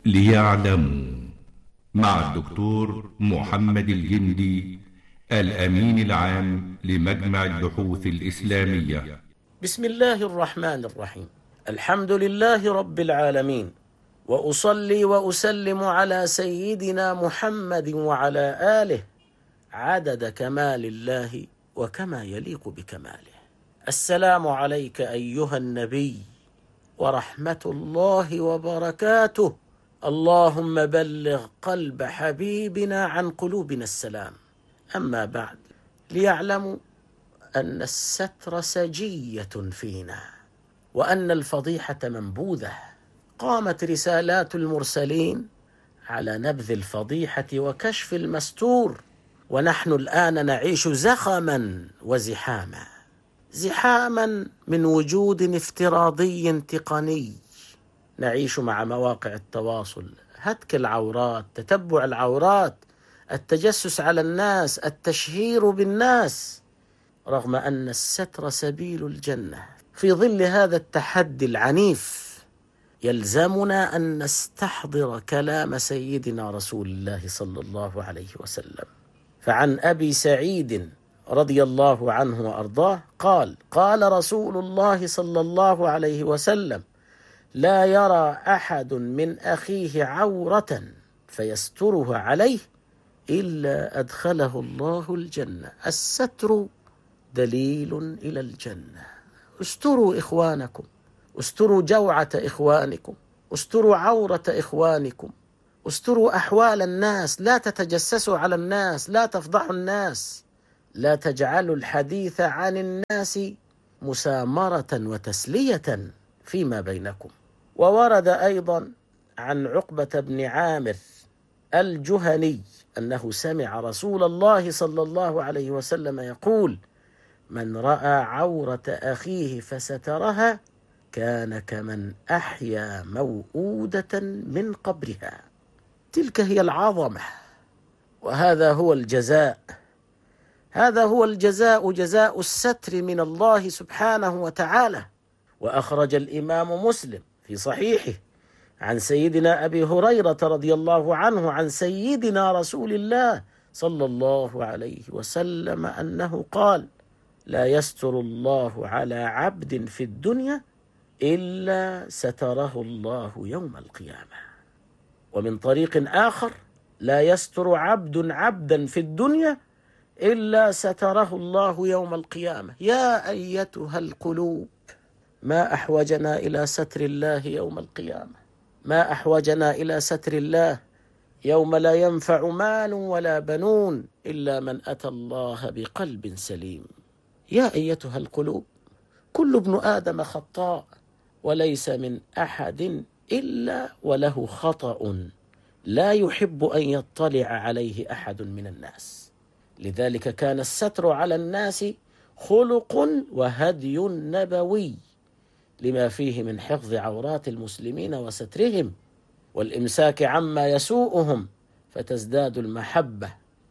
ليعلموا، مع الدكتور محمد الجندي، الأمين العام لمجمع البحوث الإسلامية. بسم الله الرحمن الرحيم. الحمد لله رب العالمين، وأصلي وأسلم على سيدنا محمد وعلى آله عدد كمال الله وكما يليق بكماله. السلام عليك أيها النبي ورحمة الله وبركاته. اللهم بلغ قلب حبيبنا عن قلوبنا السلام. أما بعد، ليعلموا أن الستر سجية فينا، وأن الفضيحة منبوذة. قامت رسالات المرسلين على نبذ الفضيحة وكشف المستور، ونحن الآن نعيش زخما وزحاما. زحاما من وجود افتراضي تقني، نعيش مع مواقع التواصل، هتك العورات، تتبع العورات، التجسس على الناس، التشهير بالناس، رغم أن الستر سبيل الجنة. في ظل هذا التحدي العنيف يلزمنا أن نستحضر كلام سيدنا رسول الله صلى الله عليه وسلم. فعن أبي سعيد رضي الله عنه وأرضاه قال: قال رسول الله صلى الله عليه وسلم: لا يرى أحد من أخيه عورة فيسترها عليه إلا أدخله الله الجنة. الستر دليل إلى الجنة. استروا إخوانكم، استروا جوعة إخوانكم، استروا عورة إخوانكم، استروا أحوال الناس، لا تتجسسوا على الناس، لا تفضحوا الناس، لا تجعلوا الحديث عن الناس مسامرة وتسلية فيما بينكم. وورد أيضا عن عقبة بن عامر الجهني أنه سمع رسول الله صلى الله عليه وسلم يقول: من رأى عورة أخيه فسترها كان كمن أحيا موؤودة من قبرها. تلك هي العظمة، وهذا هو الجزاء. هذا هو الجزاء، جزاء الستر من الله سبحانه وتعالى. وأخرج الإمام مسلم في صحيحه عن سيدنا أبي هريرة رضي الله عنه عن سيدنا رسول الله صلى الله عليه وسلم أنه قال: لا يستر الله على عبد في الدنيا إلا ستره الله يوم القيامة. ومن طريق آخر: لا يستر عبد عبدا في الدنيا إلا ستره الله يوم القيامة. يا أيتها القلوب، ما أحوجنا إلى ستر الله يوم القيامة، ما أحوجنا إلى ستر الله يوم لا ينفع مال ولا بنون إلا من أتى الله بقلب سليم. يا أيتها القلوب، كل ابن آدم خطاء، وليس من أحد إلا وله خطأ لا يحب أن يطلع عليه أحد من الناس. لذلك كان الستر على الناس خلق وهدي نبوي، لما فيه من حفظ عورات المسلمين وسترهم والإمساك عما يسوءهم، فتزداد المحبة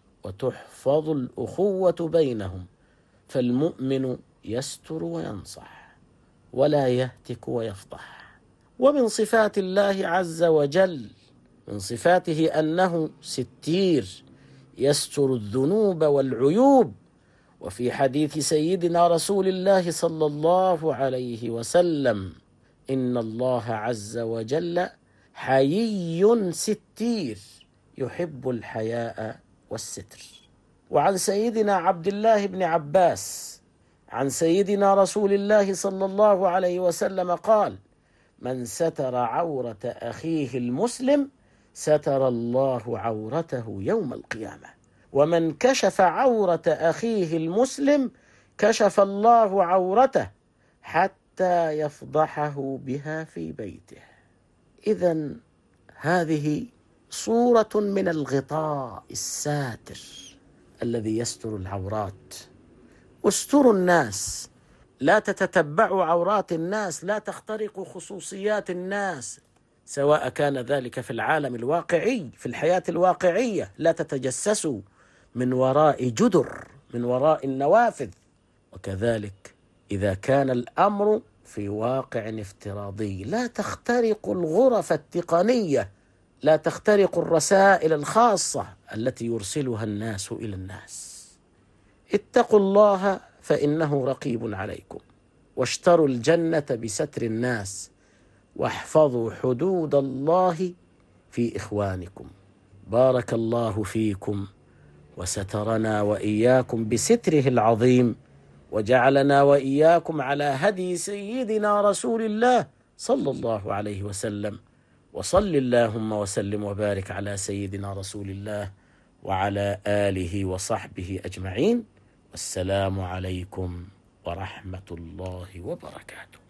وتحفظ الأخوة بينهم. فالمؤمن يستر وينصح ولا يهتك ويفضح. ومن صفات الله عز وجل، من صفاته أنه ستير يستر الذنوب والعيوب. وفي حديث سيدنا رسول الله صلى الله عليه وسلم: إن الله عز وجل حيي ستير يحب الحياء والستر. وعن سيدنا عبد الله بن عباس عن سيدنا رسول الله صلى الله عليه وسلم قال: من ستر عورة أخيه المسلم ستر الله عورته يوم القيامة، ومن كشف عورة أخيه المسلم كشف الله عورته حتى يفضحه بها في بيته. إذن هذه صورة من الغطاء الساتر الذي يستر العورات. استروا الناس، لا تتتبعوا عورات الناس، لا تخترقوا خصوصيات الناس، سواء كان ذلك في العالم الواقعي، في الحياة الواقعية. لا تتجسسوا من وراء جدر، من وراء النوافذ. وكذلك إذا كان الأمر في واقع افتراضي، لا تخترقوا الغرف التقنية لا تخترقوا الرسائل الخاصة التي يرسلها الناس إلى الناس. اتقوا الله فإنه رقيب عليكم، واشتروا الجنة بستر الناس، واحفظوا حدود الله في إخوانكم. بارك الله فيكم وسترنا وإياكم بستره العظيم، وجعلنا وإياكم على هدي سيدنا رسول الله صلى الله عليه وسلم. وصل اللهم وسلم وبارك على سيدنا رسول الله وعلى آله وصحبه أجمعين. والسلام عليكم ورحمة الله وبركاته.